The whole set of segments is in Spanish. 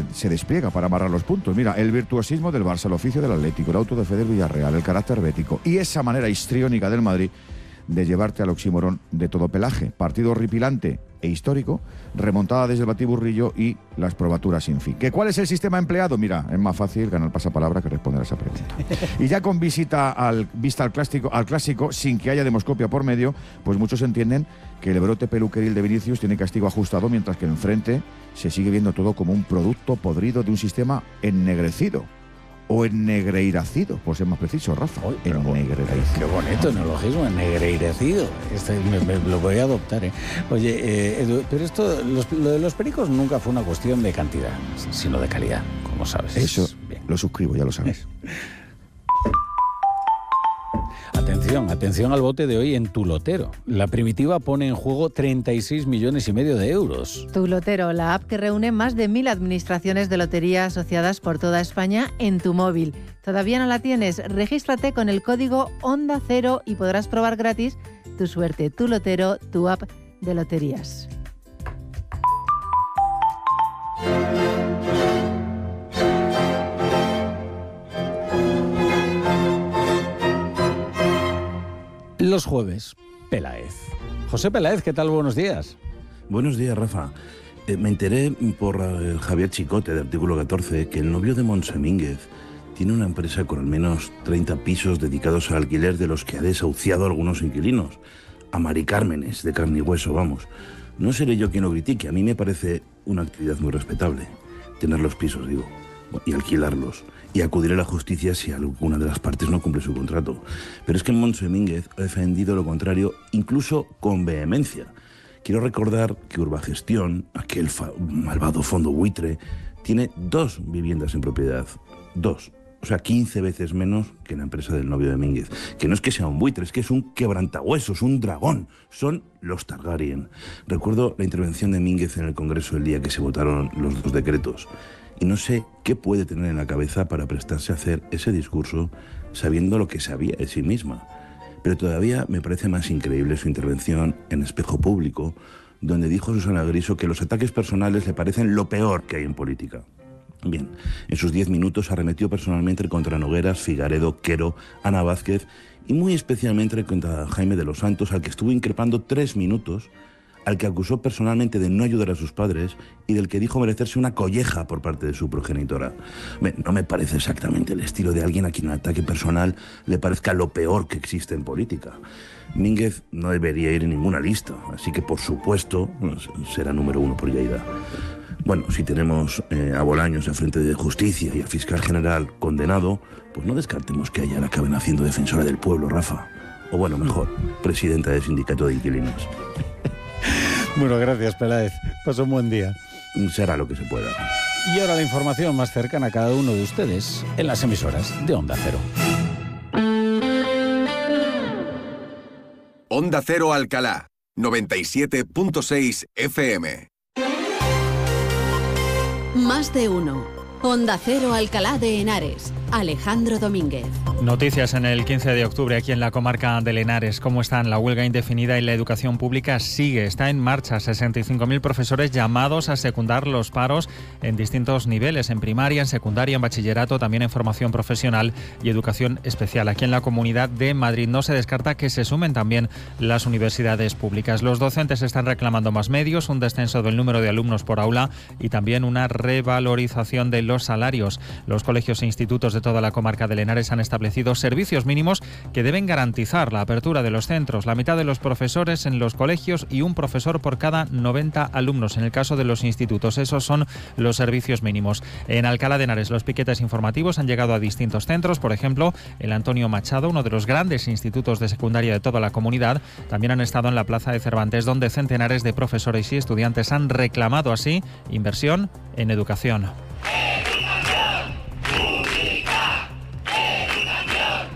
se despliega para amarrar los puntos. Mira, el virtuosismo del Barça, el oficio del Atlético, el auto de Fede Villarreal, el carácter bético y esa manera histriónica del Madrid de llevarte al oxímoron de todo pelaje. Partido horripilante e histórico, remontada desde el Batiburrillo y las probaturas sin fin. ¿Cuál es el sistema empleado? Mira, es más fácil ganar pasapalabra que responder a esa pregunta. Y ya con vista al clásico, sin que haya demoscopia por medio, pues muchos entienden que el brote peluqueril de Vinicius tiene castigo ajustado, mientras que enfrente se sigue viendo todo como un producto podrido de un sistema ennegrecido. O ennegreiracido, por ser más preciso, Rafa. Ennegreiracido. Qué bonito neologismo, ennegreiracido. Me lo voy a adoptar, ¿eh? Oye, Edu, pero esto, lo de los pericos nunca fue una cuestión de cantidad, sino de calidad, como sabes. Eso, bien. Lo suscribo, ya lo sabes. Atención al bote de hoy en Tu Lotero. La Primitiva pone en juego 36,5 millones de euros. Tu Lotero, la app que reúne más de 1.000 administraciones de lotería asociadas por toda España en tu móvil. ¿Todavía no la tienes? Regístrate con el código Onda Cero y podrás probar gratis tu suerte. Tu Lotero, tu app de loterías. Los jueves, Peláez. José Peláez, ¿qué tal? Buenos días. Buenos días, Rafa. Me enteré por Javier Chicote, de Artículo 14, que el novio de Montse Mínguez tiene una empresa con al menos 30 pisos dedicados al alquiler, de los que ha desahuciado a algunos inquilinos. A Mari Cármenes, de carne y hueso, vamos. No seré yo quien lo critique, a mí me parece una actividad muy respetable. Tener los pisos, digo, y alquilarlos. Y acudir a la justicia si alguna de las partes no cumple su contrato. Pero es que Montse Mínguez ha defendido lo contrario, incluso con vehemencia. Quiero recordar que Urbagestión, aquel malvado fondo buitre, tiene 2 viviendas en propiedad. 2. O sea, 15 veces menos que la empresa del novio de Mínguez. Que no es que sea un buitre, es que es un quebrantahuesos, un dragón. Son los Targaryen. Recuerdo la intervención de Mínguez en el Congreso el día que se votaron los 2 decretos. Y no sé qué puede tener en la cabeza para prestarse a hacer ese discurso sabiendo lo que sabía de sí misma. Pero todavía me parece más increíble su intervención en Espejo Público, donde dijo Susana Griso que los ataques personales le parecen lo peor que hay en política. Bien, en sus 10 minutos arremetió personalmente contra Nogueras, Figaredo, Quero, Ana Vázquez y muy especialmente contra Jaime de los Santos, al que estuvo increpando 3 minutos, al que acusó personalmente de no ayudar a sus padres y del que dijo merecerse una colleja por parte de su progenitora. No me parece exactamente el estilo de alguien a quien el ataque personal le parezca lo peor que existe en política. Mínguez no debería ir en ninguna lista, así que por supuesto será número 1 por Lleida. Bueno, si tenemos a Bolaños al frente de Justicia y al fiscal general condenado, pues no descartemos que ella la acaben haciendo defensora del pueblo, Rafa. O bueno, mejor, presidenta del sindicato de inquilinos. Bueno, gracias, Peláez. Pasa un buen día. Será lo que se pueda. Y ahora la información más cercana a cada uno de ustedes en las emisoras de Onda Cero. Onda Cero Alcalá, 97.6 FM. Más de uno. Onda Cero Alcalá de Henares. Alejandro Domínguez. Noticias en el 15 de octubre aquí en la comarca de Henares. ¿Cómo están? La huelga indefinida en la educación pública sigue. Está en marcha. 65.000 profesores llamados a secundar los paros en distintos niveles, en primaria, en secundaria, en bachillerato, también en formación profesional y educación especial. Aquí en la Comunidad de Madrid no se descarta que se sumen también las universidades públicas. Los docentes están reclamando más medios, un descenso del número de alumnos por aula y también una revalorización de los salarios. Los colegios e institutos de toda la comarca de Henares han establecido servicios mínimos que deben garantizar la apertura de los centros, la mitad de los profesores en los colegios y un profesor por cada 90 alumnos. En el caso de los institutos, esos son los servicios mínimos. En Alcalá de Henares, los piquetes informativos han llegado a distintos centros, por ejemplo, el Antonio Machado, uno de los grandes institutos de secundaria de toda la comunidad. También han estado en la Plaza de Cervantes, donde centenares de profesores y estudiantes han reclamado así inversión en educación.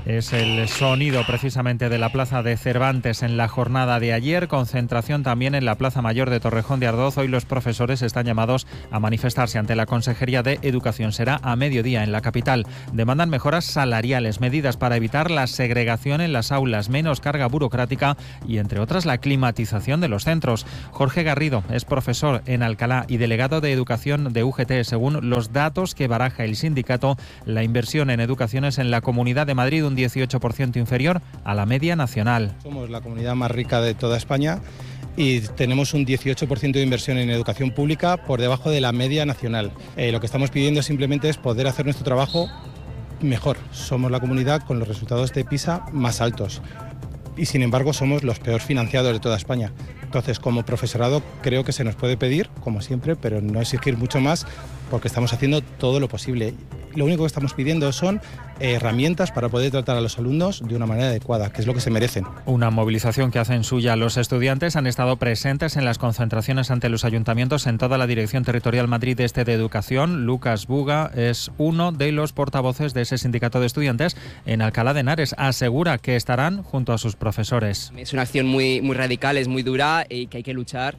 Es el sonido precisamente de la Plaza de Cervantes en la jornada de ayer. Concentración también en la Plaza Mayor de Torrejón de Ardoz. Hoy los profesores están llamados a manifestarse ante la Consejería de Educación. Será a mediodía en la capital. Demandan mejoras salariales, medidas para evitar la segregación en las aulas, menos carga burocrática y, entre otras, la climatización de los centros. Jorge Garrido es profesor en Alcalá y delegado de Educación de UGT. Según los datos que baraja el sindicato, la inversión en educación es en la Comunidad de Madrid un 18% inferior a la media nacional. Somos la comunidad más rica de toda España y tenemos un 18% de inversión en educación pública por debajo de la media nacional. Lo que estamos pidiendo simplemente es poder hacer nuestro trabajo mejor. Somos la comunidad con los resultados de PISA más altos y, sin embargo, somos los peor financiados de toda España. Entonces, como profesorado, creo que se nos puede pedir, como siempre, pero no exigir mucho más, porque estamos haciendo todo lo posible. Lo único que estamos pidiendo son herramientas para poder tratar a los alumnos de una manera adecuada, que es lo que se merecen. Una movilización que hacen suya los estudiantes. Han estado presentes en las concentraciones ante los ayuntamientos en toda la Dirección Territorial Madrid Este de Educación. Lucas Buga es uno de los portavoces de ese sindicato de estudiantes en Alcalá de Henares. Asegura que estarán junto a sus profesores. Es una acción muy radical, es muy dura y que hay que luchar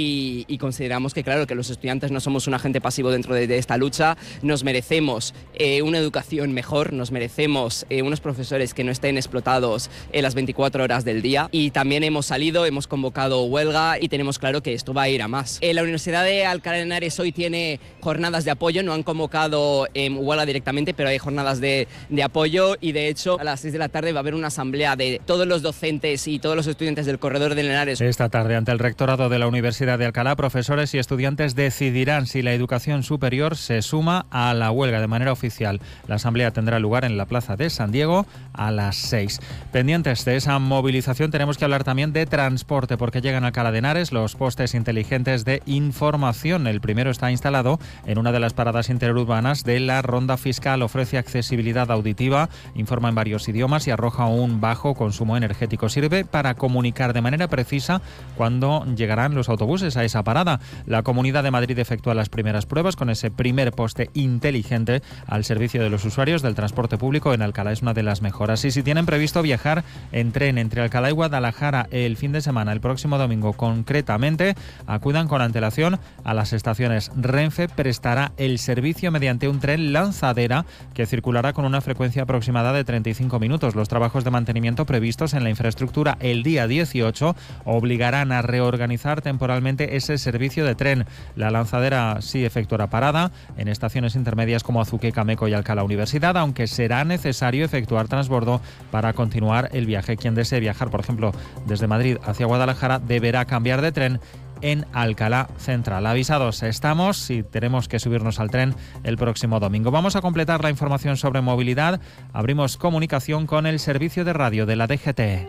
y consideramos que, claro, que los estudiantes no somos un agente pasivo dentro de esta lucha. Nos merecemos una educación mejor, nos merecemos unos profesores que no estén explotados en las 24 horas del día, y también hemos convocado huelga y tenemos claro que esto va a ir a más. La Universidad de Alcalá de Henares hoy tiene jornadas de apoyo, no han convocado huelga directamente, pero hay jornadas de apoyo y, de hecho, a las 6 de la tarde va a haber una asamblea de todos los docentes y todos los estudiantes del corredor de Henares. Esta tarde, ante el rectorado de la Universidad de Alcalá, profesores y estudiantes decidirán si la educación superior se suma a la huelga de manera oficial. La asamblea tendrá lugar en la Plaza de San Diego a las 6. Pendientes de esa movilización, tenemos que hablar también de transporte, porque llegan a Alcalá de Henares los postes inteligentes de información. El primero está instalado en una de las paradas interurbanas de la Ronda Fiscal. Ofrece accesibilidad auditiva, informa en varios idiomas y arroja un bajo consumo energético. Sirve para comunicar de manera precisa cuándo llegarán los autobuses a esa parada. La Comunidad de Madrid efectúa las primeras pruebas con ese primer poste inteligente al servicio de los usuarios del transporte público en Alcalá. Es una de las mejoras. Y si tienen previsto viajar en tren entre Alcalá y Guadalajara el fin de semana, el próximo domingo concretamente, acudan con antelación a las estaciones. Renfe prestará el servicio mediante un tren lanzadera que circulará con una frecuencia aproximada de 35 minutos. Los trabajos de mantenimiento previstos en la infraestructura el día 18 obligarán a reorganizar temporalmente ese servicio de tren. La lanzadera sí efectuará parada en estaciones intermedias como Azuque, Cameco y Alcalá Universidad, aunque será necesario efectuar transbordo para continuar el viaje. Quien desee viajar, por ejemplo, desde Madrid hacia Guadalajara, deberá cambiar de tren en Alcalá Central. Avisados estamos si tenemos que subirnos al tren el próximo domingo. Vamos a completar la información sobre movilidad. Abrimos comunicación con el servicio de radio de la DGT.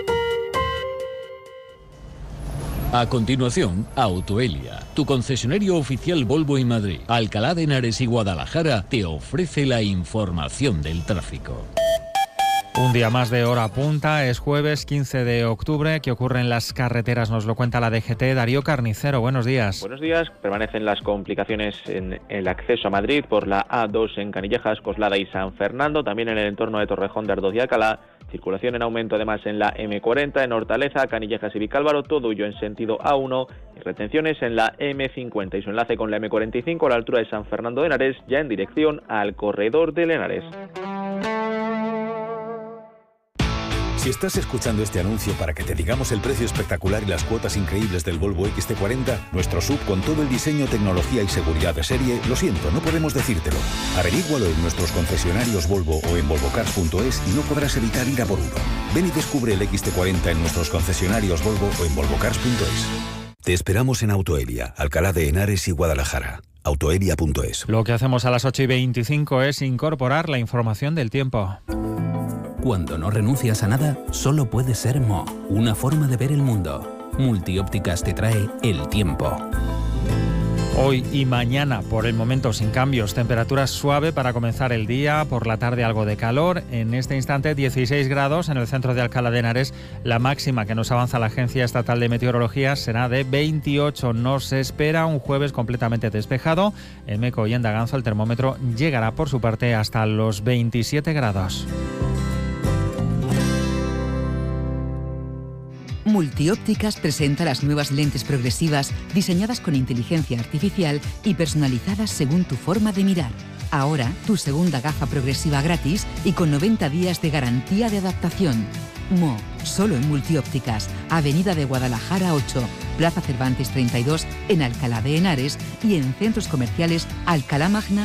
A continuación, Autoelia, tu concesionario oficial Volvo en Madrid, Alcalá de Henares y Guadalajara, te ofrece la información del tráfico. Un día más de hora punta, es jueves 15 de octubre. ¿Qué ocurre en las carreteras? Nos lo cuenta la DGT. Darío Carnicero, buenos días. Buenos días. Permanecen las complicaciones en el acceso a Madrid por la A2 en Canillejas, Coslada y San Fernando, también en el entorno de Torrejón de Ardoz y Alcalá. Circulación en aumento además en la M40, en Hortaleza, Canillejas y Vicálvaro, todo ello en sentido A1, y retenciones en la M50 y su enlace con la M45 a la altura de San Fernando de Henares, ya en dirección al corredor de Henares. Si estás escuchando este anuncio para que te digamos el precio espectacular y las cuotas increíbles del Volvo XC40, nuestro SUV con todo el diseño, tecnología y seguridad de serie, lo siento, no podemos decírtelo. Averígualo en nuestros concesionarios Volvo o en volvocars.es y no podrás evitar ir a por uno. Ven y descubre el XC40 en nuestros concesionarios Volvo o en volvocars.es. Te esperamos en Autoelia, Alcalá de Henares y Guadalajara. Autoelia.es. Lo que hacemos a las 8:25 es incorporar la información del tiempo. Cuando no renuncias a nada, solo puede ser Mo, una forma de ver el mundo. Multiópticas te trae el tiempo. Hoy y mañana, por el momento sin cambios, temperatura suave para comenzar el día, por la tarde algo de calor. En este instante 16 grados en el centro de Alcalá de Henares. La máxima que nos avanza la Agencia Estatal de Meteorología será de 28. Nos espera un jueves completamente despejado. En Meco y en Daganzo el termómetro llegará por su parte hasta los 27 grados. Multiópticas presenta las nuevas lentes progresivas diseñadas con inteligencia artificial y personalizadas según tu forma de mirar. Ahora, tu segunda gafa progresiva gratis y con 90 días de garantía de adaptación. Mo, solo en Multiópticas, Avenida de Guadalajara 8, Plaza Cervantes 32, en Alcalá de Henares y en centros comerciales Alcalá Magna